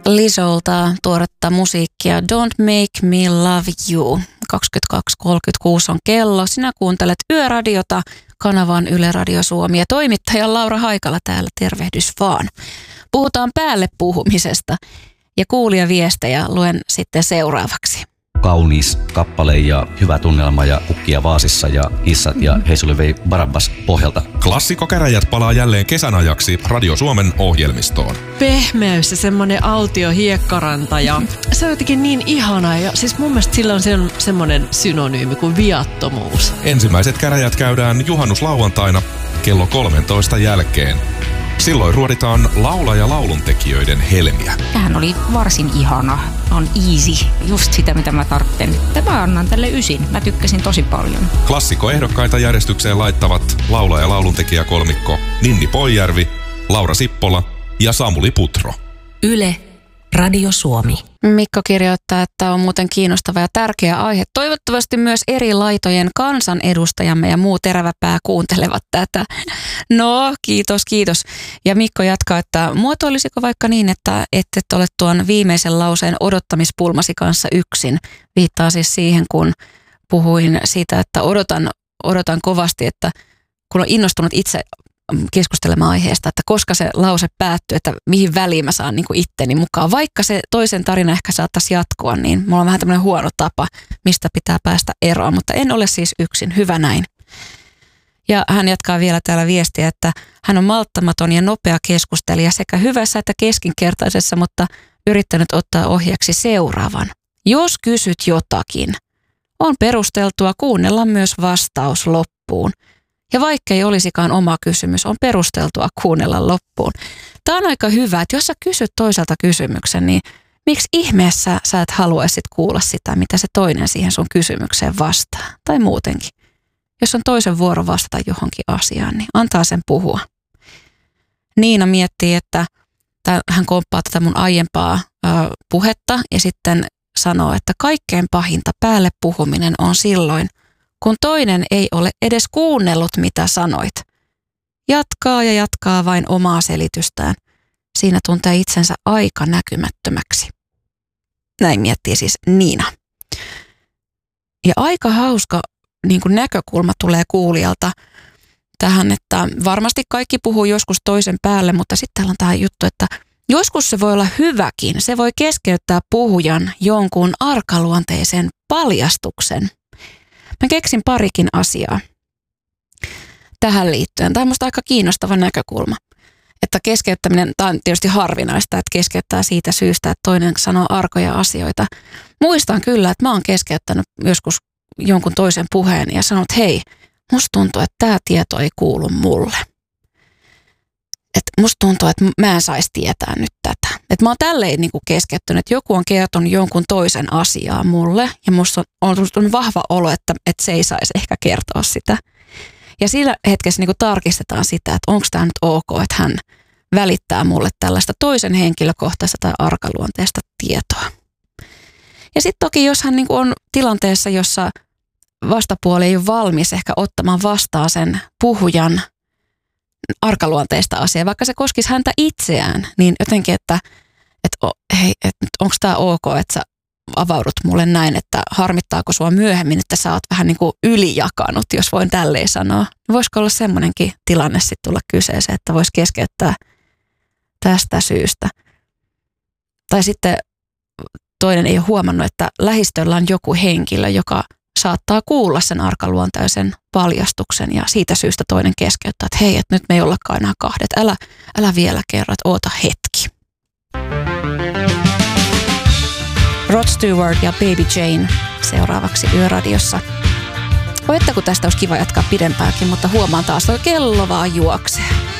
Lizolta tuoretta musiikkia Don't Make Me Love You. 22.36 on kello. Sinä kuuntelet Yöradiota, kanavan Yle Radio Suomi ja toimittaja Laura Haikala täällä. Tervehdys vaan. Puhutaan päälle puhumisesta ja kuulijaviestejä luen sitten seuraavaksi. Kaunis kappale ja hyvä tunnelma ja kukkia vaasissa ja hissat ja Heisuli vei Barabbas pohjalta. Klassikkokäräjät palaa jälleen kesän ajaksi Radio Suomen ohjelmistoon. Pehmeys ja semmoinen autio hiekkaranta ja se on jotenkin niin ihana ja siis mun mielestä sillä on semmoinen synonyymi kuin viattomuus. Ensimmäiset käräjät käydään juhannuslauantaina kello 13 jälkeen. Silloin ruoditaan ja lauluntekijöiden helmiä. Tämähän oli varsin ihana. On easy. Just sitä, mitä mä tarvitsen. Mä annan tälle 9. Mä tykkäsin tosi paljon. Klassikkoehdokkaita järjestykseen laittavat ja lauluntekijäkolmikko Ninni Poijärvi, Laura Sippola ja Samuli Putro. Yle Radio Suomi. Mikko kirjoittaa, että on muuten kiinnostava ja tärkeä aihe. Toivottavasti myös eri laitojen kansanedustajamme ja muu teräväpää kuuntelevat tätä. No, kiitos. Ja Mikko jatkaa, että muotoilisiko vaikka niin, että et ole tuon viimeisen lauseen odottamispulmasi kanssa yksin. Viittaa siis siihen, kun puhuin siitä, että odotan kovasti, että kun on innostunut itse keskustelemaan aiheesta, että koska se lause päättyy, että mihin väliin mä saan niin kuin itteni mukaan. Vaikka se toisen tarina ehkä saattaisi jatkua, niin mulla on vähän tämmöinen huono tapa, mistä pitää päästä eroon, mutta en ole siis yksin. Hyvä näin. Ja hän jatkaa vielä täällä viestiä, että hän on malttamaton ja nopea keskustelija sekä hyvässä että keskinkertaisessa, mutta yrittänyt ottaa ohjeeksi seuraavan. Jos kysyt jotakin, on perusteltua kuunnella myös vastaus loppuun. Ja vaikka ei olisikaan oma kysymys, on perusteltua kuunnella loppuun. Tämä on aika hyvä, että jos sä kysyt toiselta kysymyksen, niin miksi ihmeessä sä et haluaisit kuulla sitä, mitä se toinen siihen sun kysymykseen vastaa? Tai muutenkin. Jos on toisen vuoro vastata johonkin asiaan, niin antaa sen puhua. Niina miettii, että hän komppaa tätä mun aiempaa puhetta ja sitten sanoo, että kaikkein pahinta päälle puhuminen on silloin, kun toinen ei ole edes kuunnellut, mitä sanoit. Jatkaa vain omaa selitystään. Siinä tuntee itsensä aika näkymättömäksi. Näin miettii siis Niina. Ja aika hauska niin kuin näkökulma tulee kuulijalta tähän, että varmasti kaikki puhuu joskus toisen päälle, mutta sitten täällä on tämä juttu, että joskus se voi olla hyväkin. Se voi keskeyttää puhujan jonkun arkaluonteisen paljastuksen. Mä keksin parikin asiaa tähän liittyen. Tämä on musta aika kiinnostava näkökulma, että keskeyttäminen, tämä on tietysti harvinaista, että keskeyttää siitä syystä, että toinen sanoo arkoja asioita. Muistan kyllä, että mä oon keskeyttänyt joskus jonkun toisen puheen ja sanonut, että hei, musta tuntuu, että tämä tieto ei kuulu mulle. Että musta tuntuu, että mä en saisi tietää nyt tätä. Että mä oon tälleen niin kuin keskeyttänyt, että joku on kertonut jonkun toisen asiaa mulle ja musta on vahva olo, että se ei saisi ehkä kertoa sitä. Ja sillä hetkessä niin kuin tarkistetaan sitä, että onko tämä nyt ok, että hän välittää mulle tällaista toisen henkilökohtaista tai arkaluonteista tietoa. Ja sitten toki, jos hän niin kuin on tilanteessa, jossa vastapuoli ei ole valmis ehkä ottamaan vastaan sen puhujan arkaluonteista asiaa, vaikka se koskisi häntä itseään, niin jotenkin, että onko tämä ok, että sä avaudut mulle näin, että harmittaako sua myöhemmin, että sä oot vähän niin kuin ylijakanut, jos voin tälleen sanoa. Voisiko olla semmoinenkin tilanne sitten tulla kyseeseen, että voisi keskeyttää tästä syystä. Tai sitten toinen ei ole huomannut, että lähistöllä on joku henkilö, joka saattaa kuulla sen arkaluonteisen paljastuksen ja siitä syystä toinen keskeyttää, että hei, että nyt me ei ollakaan enää kahdet. Älä vielä kerro, että oota hetki. Rod Stewart ja Baby Jane seuraavaksi Yöradiossa. Voi että kun tästä olisi kiva jatkaa pidempäänkin, mutta huomaan taas, että kello vaan juoksee.